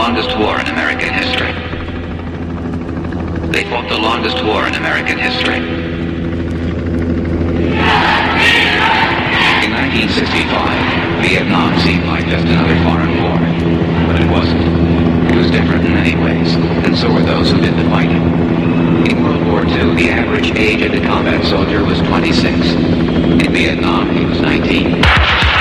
longest war in American history. They fought the longest war in American history. In 1965, Vietnam seemed like just another foreign war, but it wasn't. It was different in many ways, and so were those who did the fighting. In World War II, the average age of the combat soldier was 26. In Vietnam, he was 19.